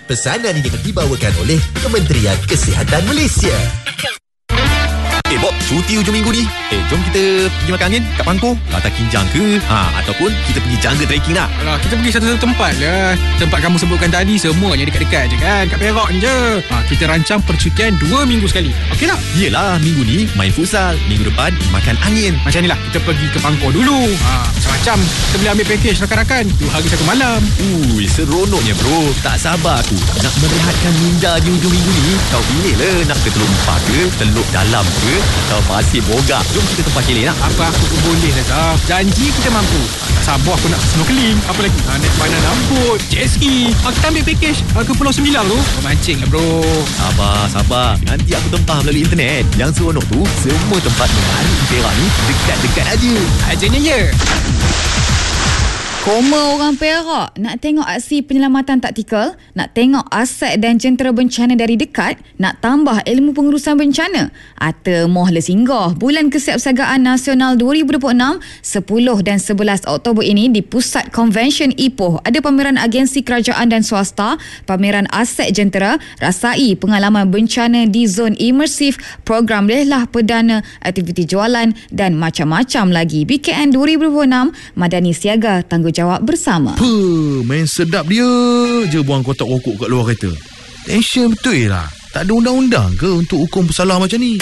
Pesanan ini dibawakan oleh Kementerian Kesihatan Malaysia. Bob, cuti hujung minggu ni. Jom kita pergi makan angin kat Pangkor. Latar Kinjang ke? Ataupun kita pergi jungle trekking nak. Alah, kita pergi satu-satu tempat lah. Tempat kamu sebutkan tadi semuanya dekat-dekat je kan. Kat Perak ni je. Kita rancang percutian 2 minggu sekali. Okey tak? Yelah, minggu ni main futsal. Minggu depan makan angin. Macam ni lah, kita pergi ke Pangkor dulu. Macam-macam. Kita boleh ambil package rakan-rakan 2 hari 1 malam. Seronoknya bro. Tak sabar aku nak merehatkan minda di hujung minggu ni. Kau pilih lah nak ke Teluk Empah ke, Teluk Dalam ke, atau Pasir Bogak. Jom kita tempat kelek nak. Apa aku pun boleh lah Zaf. Janji kita mampu. Tak sabar aku nak snorkeling. Apa lagi? Naik banana boat, jet ski. Kita ambil package ke Pulau Sembilang tu. Memancing lah bro. Sabar. Nanti aku tempah melalui internet. Yang seronok tu, semua tempat menarik di Perak ni dekat-dekat aja. Ajanya je. Koma orang Perak, nak tengok aksi penyelamatan taktikal, nak tengok aset dan jentera bencana dari dekat, nak tambah ilmu pengurusan bencana. Moh le singgah Bulan Kesiapsiagaan Nasional 2026, 10 dan 11 Oktober ini di Pusat Konvensyen Ipoh. Ada pameran agensi kerajaan dan swasta, pameran aset jentera, rasai pengalaman bencana di zon imersif, program lelah perdana, aktiviti jualan dan macam-macam lagi. BKN 2026, Madani Siaga, tanggungjawab bersama. Main sedap dia je buang kotak rokok kat luar kereta. Tension betul lah. Tak ada undang-undang ke untuk hukum bersalah macam ni?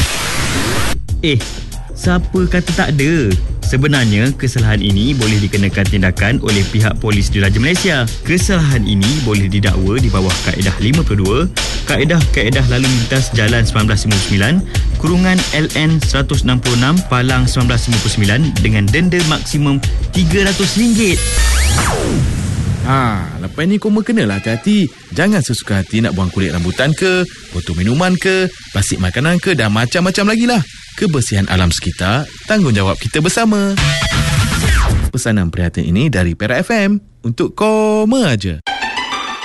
Siapa kata tak ada? Sebenarnya, kesalahan ini boleh dikenakan tindakan oleh pihak polis Diraja Malaysia. Kesalahan ini boleh didakwa di bawah Kaedah 52, Kaedah Lalu Lintas Jalan 1959, kurungan LN 166 Palang 1959 dengan denda maksimum RM300. Lepas ni kau kenalah hati-hati. Jangan sesuka hati nak buang kulit rambutan ke, botol minuman ke, plastik makanan ke dan macam-macam lagi lah. Kebersihan alam sekitar, tanggungjawab kita bersama. Pesanan prihatin ini dari Perak FM untuk Koma Aja.